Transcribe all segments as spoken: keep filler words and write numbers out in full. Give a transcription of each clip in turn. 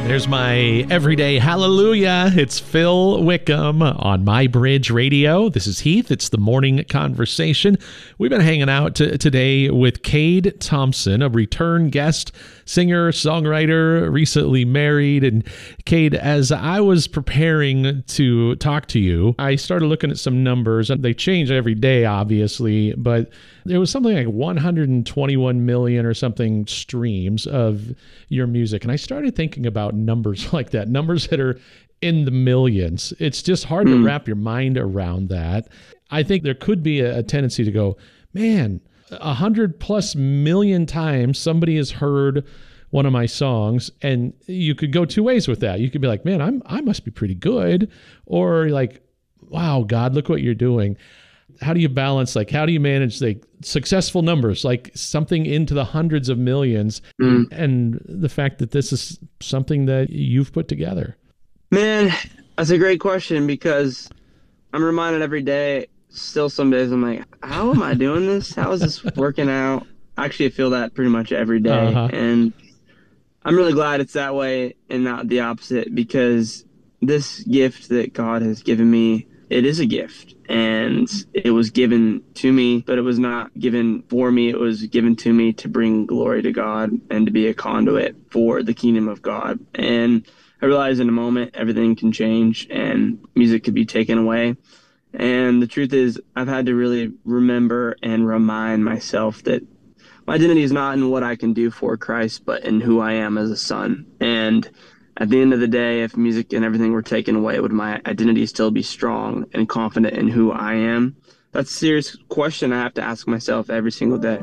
There's my everyday hallelujah. It's Phil Wickham on My Bridge Radio. This is Heath. It's the morning conversation. We've been hanging out t- today with Cade Thompson, a return guest, singer, songwriter, recently married. And Cade, as I was preparing to talk to you, I started looking at some numbers, and they change every day, obviously, but there was something like one hundred twenty-one million or something streams of your music. And I started thinking about numbers like that, numbers that are in the millions. It's just hard mm. to wrap your mind around that. I think there could be a, a tendency to go, man, a hundred plus million times somebody has heard one of my songs, and you could go two ways with that. You could be like, man, I'm I must be pretty good, or like, wow, God, look what you're doing. How do you balance, like, how do you manage like successful numbers, like something into the hundreds of millions, mm. and the fact that this is something that you've put together? Man, that's a great question, because I'm reminded every day, still some days I'm like, how am I doing this? How is this working out? Actually, I feel that pretty much every day. Uh-huh. And I'm really glad it's that way and not the opposite, because this gift that God has given me, it is a gift, and it was given to me, but it was not given for me. It was given to me to bring glory to God and to be a conduit for the kingdom of God. And I realized in a moment everything can change and music could be taken away. And the truth is, I've had to really remember and remind myself that my identity is not in what I can do for Christ, but in who I am as a son. And at the end of the day, if music and everything were taken away, would my identity still be strong and confident in who I am? That's a serious question I have to ask myself every single day.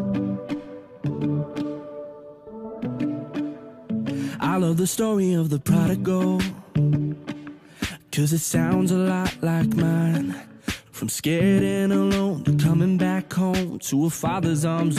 I love the story of the prodigal, 'cause it sounds a lot like mine. From scared and alone to coming back home to a father's arms